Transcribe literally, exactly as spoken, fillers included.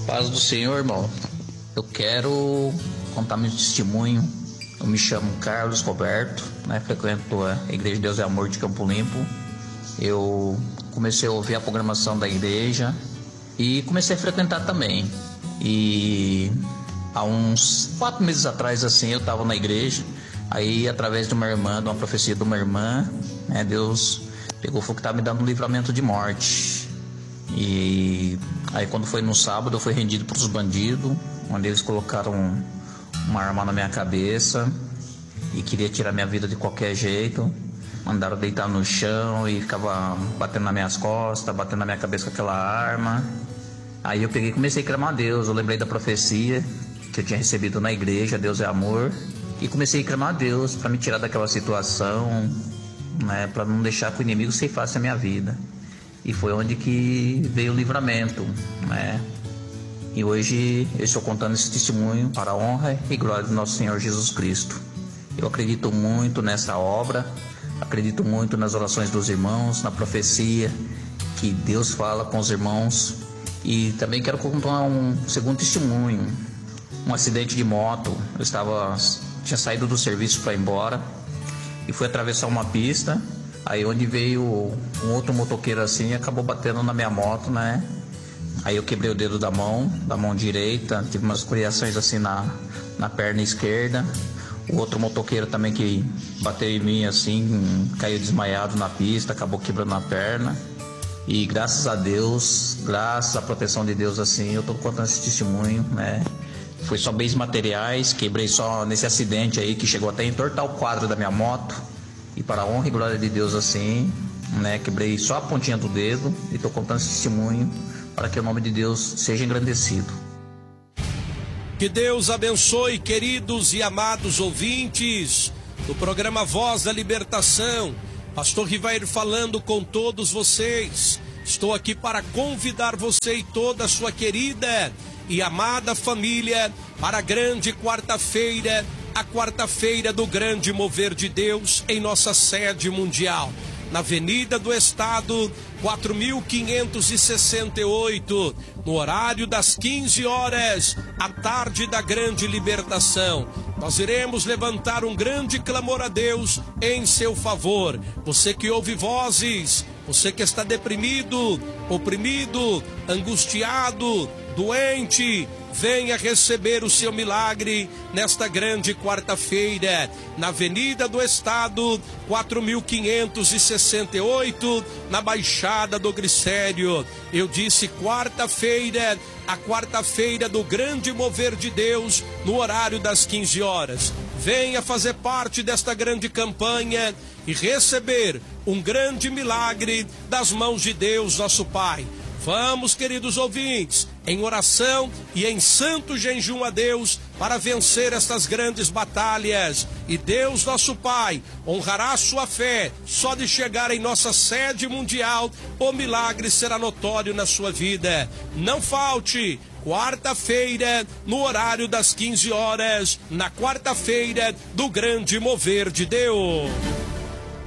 Paz do Senhor, irmão. Eu quero contar meu testemunho. Eu me chamo Carlos Roberto, né? Frequento a Igreja de Deus é Amor de Campo Limpo. Eu comecei a ouvir a programação da igreja e comecei a frequentar também. E há uns quatro meses atrás, assim, eu estava na igreja. Aí, através de uma irmã, de uma profecia de uma irmã, né, Deus pegou, falou que estava me dando um livramento de morte. E aí, quando foi no sábado, eu fui rendido para os bandidos, onde eles colocaram uma arma na minha cabeça e queria tirar minha vida de qualquer jeito. Mandaram deitar no chão e ficava batendo nas minhas costas, batendo na minha cabeça com aquela arma. Aí eu peguei e comecei a clamar a Deus. Eu lembrei da profecia que eu tinha recebido na igreja, Deus é amor, e comecei a clamar a Deus para me tirar daquela situação, né, para não deixar que o inimigo ceifasse a minha vida. E foi onde que veio o livramento, né? E hoje eu estou contando esse testemunho para a honra e glória do nosso Senhor Jesus Cristo. Eu acredito muito nessa obra, acredito muito nas orações dos irmãos, na profecia que Deus fala com os irmãos. E também quero contar um segundo testemunho, um acidente de moto. Eu estava, tinha saído do serviço para ir embora e fui atravessar uma pista, aí onde veio um outro motoqueiro assim e acabou batendo na minha moto, né? Aí eu quebrei o dedo da mão, da mão direita, tive umas escoriações assim na, na perna esquerda. O outro motoqueiro também que bateu em mim assim, caiu desmaiado na pista, acabou quebrando a perna. E graças a Deus, graças à proteção de Deus assim, eu tô contando esse testemunho, né? Foi só bens materiais, quebrei só nesse acidente aí que chegou até a entortar o quadro da minha moto. E para a honra e glória de Deus assim, né? Quebrei só a pontinha do dedo e tô contando esse testemunho para que o nome de Deus seja engrandecido. Que Deus abençoe, queridos e amados ouvintes do programa Voz da Libertação. Pastor Rivair falando com todos vocês. Estou aqui para convidar você e toda a sua querida e amada família para a grande quarta-feira, a quarta-feira do grande mover de Deus em nossa sede mundial, na Avenida do Estado, quatro mil quinhentos e sessenta e oito, no horário das quinze horas, à tarde da grande libertação. Nós iremos levantar um grande clamor a Deus em seu favor. Você que ouve vozes, você que está deprimido, oprimido, angustiado, doente, venha receber o seu milagre nesta grande quarta-feira, na Avenida do Estado, quatro mil quinhentos e sessenta e oito, na Baixada do Glicério. Eu disse quarta-feira, a quarta-feira do grande mover de Deus, no horário das quinze horas. Venha fazer parte desta grande campanha e receber um grande milagre das mãos de Deus, nosso Pai. Vamos, queridos ouvintes, em oração e em santo jejum a Deus para vencer estas grandes batalhas. E Deus, nosso Pai, honrará a sua fé. Só de chegar em nossa sede mundial, o milagre será notório na sua vida. Não falte, quarta-feira, no horário das quinze horas, na quarta-feira do grande mover de Deus.